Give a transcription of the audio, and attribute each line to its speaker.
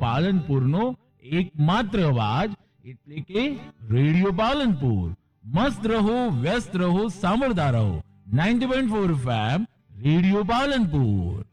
Speaker 1: પાલનપુરનો એકમાત્ર અવાજ એટલે કે રેડિયો પાલનપુર. મસ્ત રહો, વ્યસ્ત રહો, સાંભળતા રહો 90.4 FM રેડિયો પાલનપુર.